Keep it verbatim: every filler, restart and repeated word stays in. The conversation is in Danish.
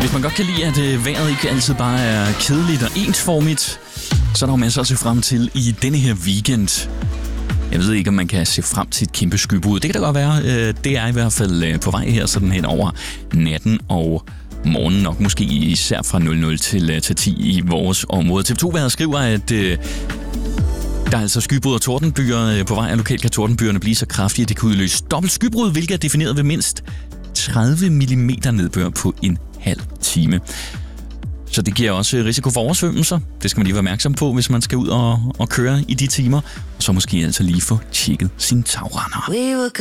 Hvis man godt kan lide, at øh, vejret ikke altid bare er kedeligt og ensformigt, så er der jo masser at se frem til i denne her weekend. Jeg ved ikke, om man kan se frem til et kæmpe skybrud. Det kan da godt være. Øh, det er i hvert fald øh, på vej her sådan hen over natten og morgenen, nok måske især fra nul nul til, til ti i vores område. T V to-vejret skriver, at øh, der er altså skybrud og tordenbyer på vej, og lokalt kan tordenbyerne blive så kraftige, at det kan udløse dobbelt skybrud, hvilket er defineret ved mindst tredive millimeter nedbør på en halv time. Så det giver også risiko for oversvømmelser. Det skal man lige være opmærksom på, hvis man skal ud og, og køre i de timer. Og så måske altså lige få tjekket sine tagrender.